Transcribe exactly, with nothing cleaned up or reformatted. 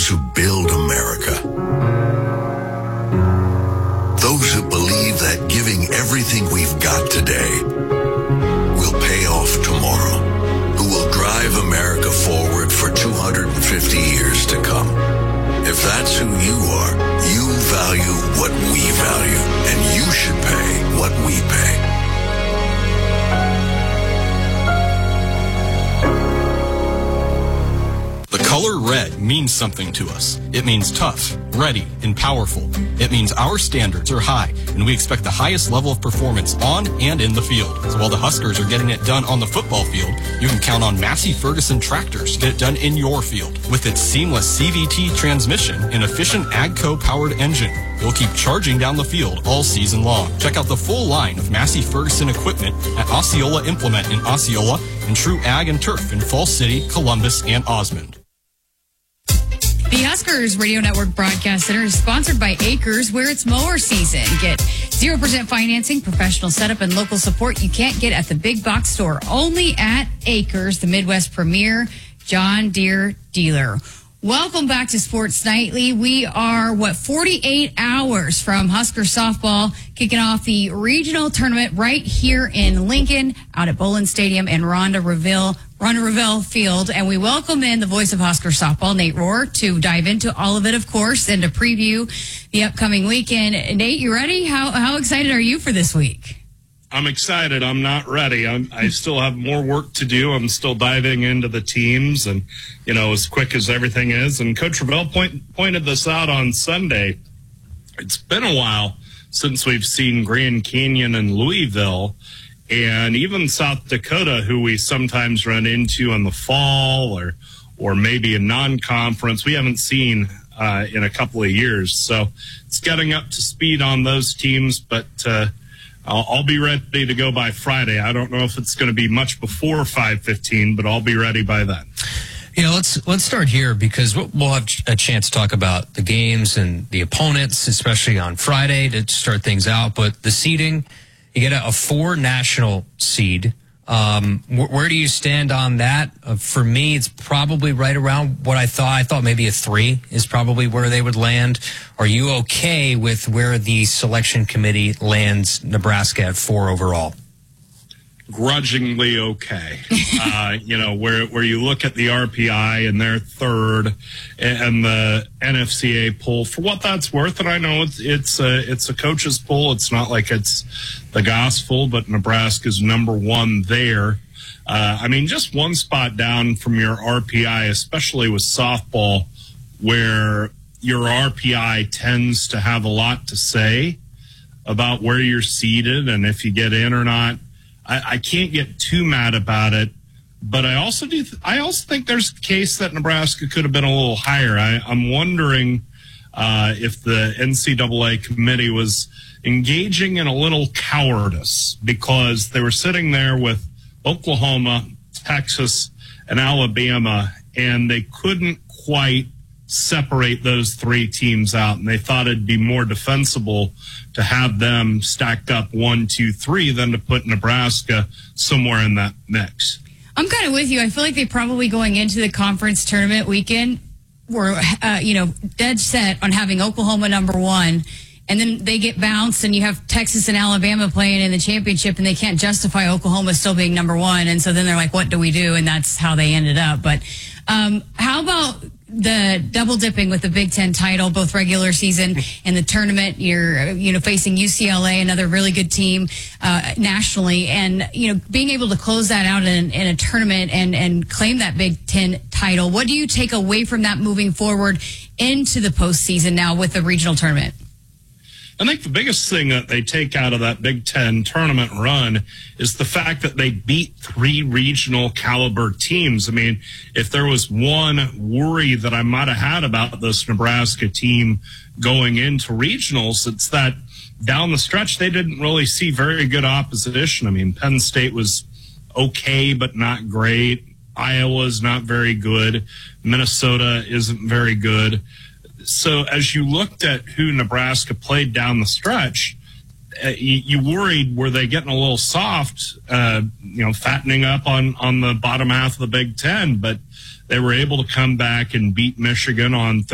those who build America. Those who believe that giving everything we've got today will pay off tomorrow. Who will drive America forward for two hundred fifty years to come. If that's who you are, you value what we value, and you should pay what we pay. The color red means something to us. It means tough, ready, and powerful. It means our standards are high, and we expect the highest level of performance on and in the field. So while the Huskers are getting it done on the football field, you can count on Massey Ferguson tractors to get it done in your field. With its seamless C V T transmission and efficient AGCO-powered engine, you'll keep charging down the field all season long. Check out the full line of Massey Ferguson equipment at Osceola Implement in Osceola and True Ag and Turf in Falls City, Columbus, and Osmond. The Huskers Radio Network Broadcast Center is sponsored by Acres, where it's mower season. Get zero percent financing, professional setup, and local support you can't get at the big box store. Only at Acres, the Midwest premier John Deere dealer. Welcome back to Sports Nightly. We are, what, forty-eight hours from Husker softball kicking off the regional tournament right here in Lincoln, out at Bolin Stadium and Rhonda Reville, Rhonda Reville Field. And we welcome in the voice of Husker softball, Nate Rohr, to dive into all of it, of course, and to preview the upcoming weekend. Nate, you ready? How how excited are you for this week? I'm excited. I'm not ready. I'm, I still have more work to do. I'm still diving into the teams and, you know, as quick as everything is. And Coach Revelle point, pointed this out on Sunday. It's been a while since we've seen Grand Canyon and Louisville and even South Dakota, who we sometimes run into in the fall or, or maybe a non-conference. We haven't seen uh, in a couple of years. So it's getting up to speed on those teams, but, uh, I'll, I'll be ready to go by Friday. I don't know if it's going to be much before five fifteen, but I'll be ready by then. You know, let's let's start here because we'll have a chance to talk about the games and the opponents, especially on Friday to start things out. But the seeding, you get a, a four national seed. Um, wh- where do you stand on that? Uh, for me, it's probably right around what I thought. I thought maybe a three is probably where they would land. Are you okay with where the selection committee lands Nebraska at four overall? Grudgingly okay. uh, you know, where where you look at the R P I and their third and the N F C A poll, for what that's worth, and I know it's it's a, it's a coach's poll. It's not like it's the gospel, but Nebraska's number one there. Uh, I mean, just one spot down from your R P I, especially with softball, where your R P I tends to have a lot to say about where you're seated and if you get in or not. I, I can't get too mad about it, but I also do. Th- I also think there's a case that Nebraska could have been a little higher. I, I'm wondering uh, if the N C double A committee was engaging in a little cowardice because they were sitting there with Oklahoma, Texas, and Alabama, and they couldn't quite separate those three teams out, and they thought it'd be more defensible to have them stacked up one, two, three than to put Nebraska somewhere in that mix. I'm kind of with you. I feel like they probably going into the conference tournament weekend were, uh, you know, dead set on having Oklahoma number one, and then they get bounced, and you have Texas and Alabama playing in the championship, and they can't justify Oklahoma still being number one, and so then they're like, what do we do? And that's how they ended up. But um, how about the double dipping with the Big Ten title, both regular season and the tournament? You're, you know, facing U C L A, another really good team uh, nationally, and you know, being able to close that out in, in a tournament and and claim that Big Ten title. What do you take away from that moving forward into the postseason now with the regional tournament? I think the biggest thing that they take out of that Big Ten tournament run is the fact that they beat three regional caliber teams. I mean, if there was one worry that I might have had about this Nebraska team going into regionals, it's that down the stretch, they didn't really see very good opposition. I mean, Penn State was okay, but not great. Iowa's not very good. Minnesota isn't very good. So as you looked at who Nebraska played down the stretch, uh, you, you worried, were they getting a little soft, uh, you know, fattening up on, on the bottom half of the Big Ten? But they were able to come back and beat Michigan on